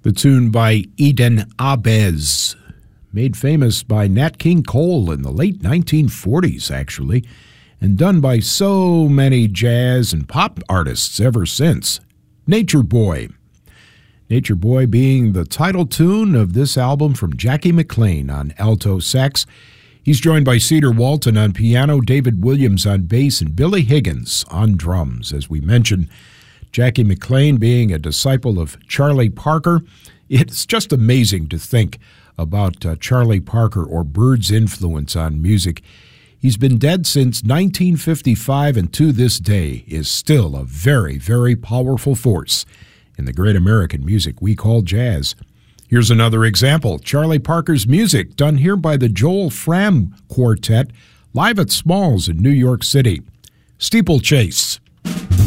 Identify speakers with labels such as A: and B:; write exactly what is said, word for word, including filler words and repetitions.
A: The tune by Eden Ahbez, made famous by Nat King Cole in the late nineteen forties, actually, and done by so many jazz and pop artists ever since. Nature Boy. Nature Boy being the title tune of this album from Jackie McLean on alto sax. He's joined by Cedar Walton on piano, David Williams on bass, and Billy Higgins on drums. As we mentioned, Jackie McLean being a disciple of Charlie Parker. It's just amazing to think about uh, Charlie Parker or Bird's influence on music. He's been dead since nineteen fifty-five and to this day is still a very, very powerful force in the great American music we call jazz. Here's another example. Charlie Parker's music done here by the Joel Fram Quartet live at Smalls in New York City. Steeplechase.